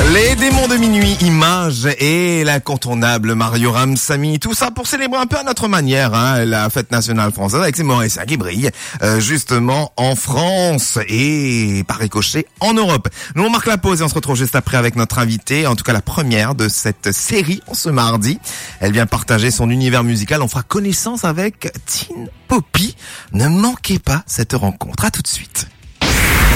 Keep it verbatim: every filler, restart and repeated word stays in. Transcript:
Les démons de minuit, Images et l'incontournable Mario Ramsamy. Tout ça pour célébrer un peu à notre manière hein, la fête nationale française avec ces Mauriciens qui brillent euh, justement en France et par ricochet en Europe. Nous on marque la pause et on se retrouve juste après avec notre invitée, en tout cas la première de cette série ce mardi. Elle vient partager son univers musical. On fera connaissance avec Teen Poppy. Ne manquez pas cette rencontre. À tout de suite.